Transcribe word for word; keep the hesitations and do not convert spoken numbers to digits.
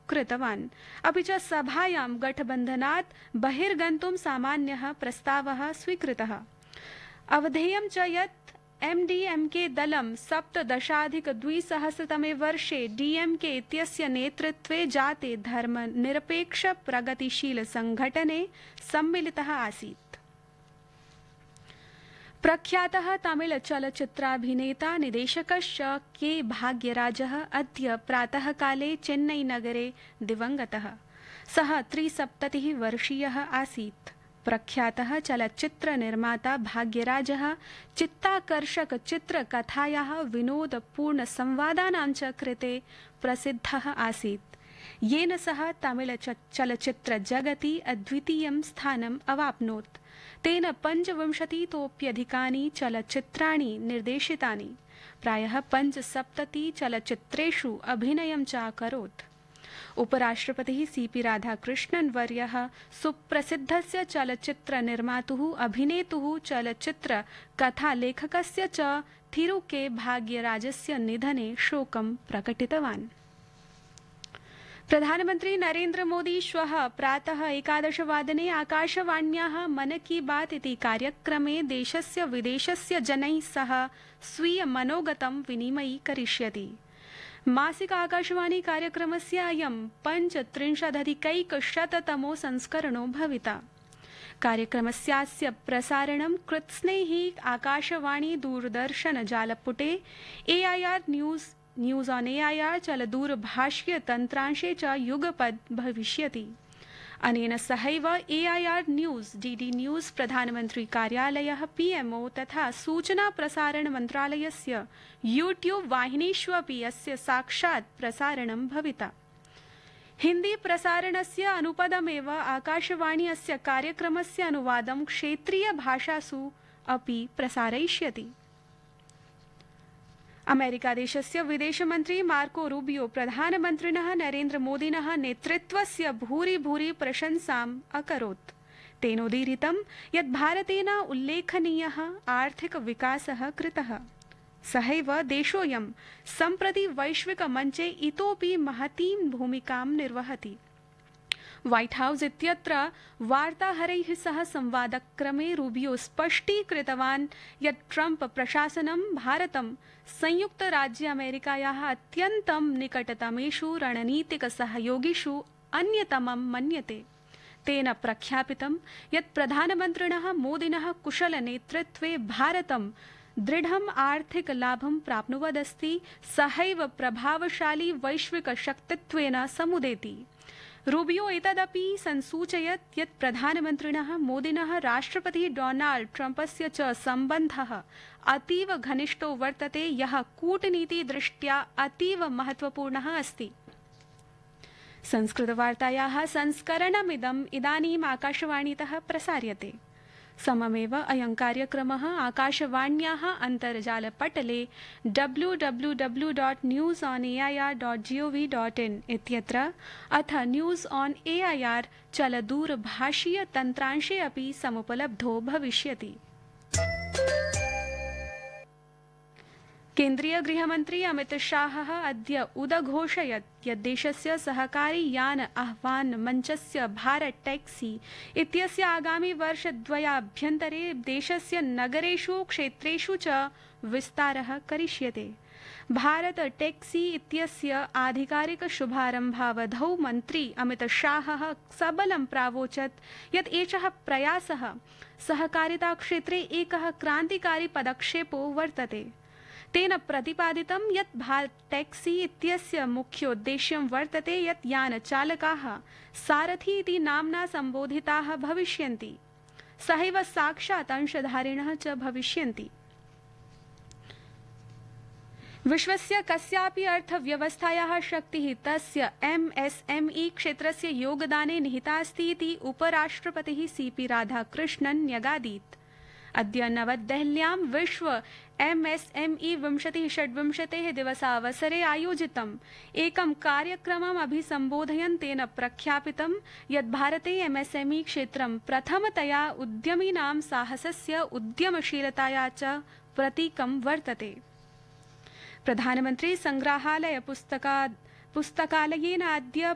कृतवान्। अपि च सभायां गठबन्धनात् बहिर्गन्तुं सामान्यः प्रस्तावः स्वीकृतः। अवधेयं च यत् एमडीएमके दलं सप्तदशाधिकद्विसहस्रतमे वर्षे डीएमके इत्यस्य नेतृत्वे जाते धर्मनिरपेक्ष प्रगतिशील संघटने सम्मिलितः आसीत्। प्रख्यातः तमिल चलच्चित्राभिनेता निदेशकश्च के भाग्यराजः अद्य प्रातःकाले चेन्नईनगरे दिवङ्गतः। सः त्रिसप्ततिः वर्षीयः आसीत्। प्रख्यातः चलच्चित्रनिर्माता भाग्यराजः चित्ताकर्षक चित्रकथायाः विनोदपूर्ण संवादानां च कृते प्रसिद्धः आसीत्, येन सः तमिल चलच्चित्रजगति अद्वितीयं स्थानम् अवाप्नोत्। तेन पञ्चविंशतितोऽप्यधिकानि चलच्चित्राणि निर्देशितानि। प्रायः पञ्चसप्तति चलच्चित्रेषु अभिनयं च अकरोत्। उपराष्ट्रपतिः सीपी राधाकृष्णन् वर्यः सुप्रसिद्धस्य चलच्चित्रनिर्मातुः अभिनेतुः चलच्चित्र कथालेखकस्य च थिरु के भाग्यराजस्य निधने शोकं प्रकटितवान्। प्रधानमन्त्री नरेन्द्र मोदी श्वः प्रातः एकादशवादने आकाशवाण्याः मन की बात इति कार्यक्रमे देशस्य विदेशस्य जनैः सह स्वीय मनोगतं विनिमयीकरिष्यति। मासिक आकाशवाणी कार्यक्रमस्य अयं पञ्चत्रिंशदधिकैकशततमो संस्करणो भविता। कार्यक्रमस्यास्य प्रसारणं कृत्स्नैः आकाशवाणी दूरदर्शन जालपुटे AIR news news on AIR चलदूरभाषीय तन्त्रांशे च युगपद् भविष्यति। अनेन सहैव एआईआर न्यूज, डीडी न्यूज, प्रधानमन्त्री कार्यालयः, पीएमओ तथा सूचना प्रसारण मन्त्रालयस्य यूट्यूब वाहिनीष्वपि अस्य साक्षात् प्रसारणं भविता। हिन्दी प्रसारणस्य अनुपदमेव आकाशवाणी अस्य कार्यक्रमस्य अनुवादं क्षेत्रीय भाषासु अपि प्रसारयिष्यति। अमेरिकादेशस्य विदेशमन्त्री मार्को रूबियो प्रधानमन्त्रिणः नरेन्द्र मोदिनः नेतृत्वस्य भूरि भूरि प्रशंसाम् अकरोत्। तेनोदीरितं यत् भारतेन उल्लेखनीयः आर्थिक विकासः कृतः। सहैव देशोऽयं सम्प्रति वैश्विकमञ्चे इतोपि महतीं भूमिकां निर्वहति। व्हाइट हाउस इत्यत्र वार्ताहरैः सह संवादक्रमे रूबियो स्पष्टीकृतवान् यत् ट्रम्प प्रशासनं भारतं संयुक्तराज्य अमेरिकायाः अत्यन्तं निकटतमेषु रणनीतिकसहयोगिषु अन्यतमं मन्यते। तेन प्रख्यापितं यत् प्रधानमन्त्रिणः मोदिनः कुशलनेतृत्वे भारतं दृढम् आर्थिक लाभं प्राप्नुवदस्ति, सहैव प्रभावशाली वैश्विक शक्तित्वेन समुदेति। रूबियो एतदपि संसूचयत् यत् प्रधानमन्त्रिणः मोदिनः राष्ट्रपतिः डोनाल्ड ट्रम्पस्य च सम्बन्धः अतीव घनिष्ठो वर्तते, यः कूटनीतिदृष्ट्या अतीव महत्वपूर्णः अस्ति। संस्कृतवार्तायाः संस्करणमिदम् इदानीम् आकाशवाणीतः प्रसार्यते। सममेव अयं कार्यक्रमः आकाशवाण्याः अन्तर्जालपटले W W W dot news on AIR dot gov dot in इत्यत्र अथ न्यूज ऑन एआईआर चलदूरभाषीय तन्त्रांशे अपि समुपलब्धो भविष्यति। केन्द्रीय गृहमन्त्री अमित शाहः अद्य उदघोषयत् यत् देशस्य सहकारी यान आह्वान मञ्चस्य भारत टैक्सी इत्यस्य आगामि वर्षद्वयाभ्यन्तरे देशस्य नगरेषु क्षेत्रेषु च विस्तारः करिष्यते। भारत टैक्सी इत्यस्य आधिकारिक शुभारम्भावधौ मन्त्री अमित शाहः सबलं प्रावोचत् यत् एषः प्रयासः सहकारिताक्षेत्रे एकः क्रान्तिकारी पदक्षेपो वर्तते। तेन प्रतिपादितं यत् भारत टैक्सी इत्यस्य मुख्योद्देश्यं वर्तते यत् यानचालकाः सारथी इति नाम्ना सम्बोधिताः भविष्यन्ति, सहैव साक्षात् अंशधारिणः च भविष्यन्ति। विश्वस्य कस्यापि अर्थव्यवस्थायाः शक्तिः तस्य एमएसएमई क्षेत्रस्य योगदाने निहिता अस्ति इति उपराष्ट्रपतिः सीपी राधाकृष्णन् न्यगादीत्। अद्य नवदेहल्यां विश्व एमएसएमई विंशतिः षड्विंशतेः दिवसावसरे आयोजितम् एकं कार्यक्रमम् अभिसम्बोधयन् तेन प्रख्यापितं यत् भारते एमएसएमई क्षेत्रं प्रथमतया उद्यमिनां साहसस्य, उद्यमशीलताया च प्रतीकं वर्तते। प्रधानमन्त्री संग्रहालय पुस्तका पुस्तकालयेन अद्य